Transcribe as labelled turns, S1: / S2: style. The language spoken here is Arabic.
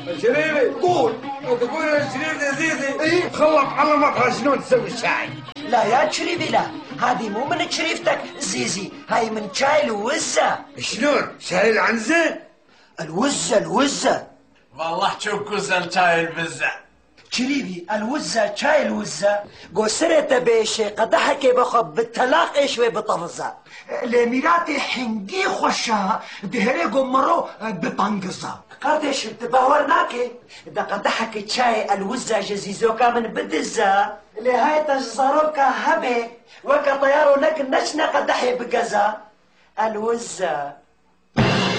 S1: شريفي
S2: قول.
S1: تقول يا شريف يا زيزي
S2: ايه؟
S1: خلط على مطرح شلون تسوي الشاي.
S3: لا يا شريفي لا، هذه مو من شريفتك زيزي، هاي من شاي الوزة.
S1: شلون؟ شاي العنزة؟
S3: الوزة
S4: والله شوكوزة شاي البزة.
S3: شريفي الوزة شاي الوزة قصرت بيشي قدحك بخب بالتلاقي شوي بطرزة
S2: لميراتي حنجي خوشا دهري قمرو بطنقزة
S3: قدش تباورناكي إذا قدحك شاي الوزة جزيزوكا من بدزة لهاي تجزروكا هبي وكا طيارو لك نشنا قدحي بقزة الوزة.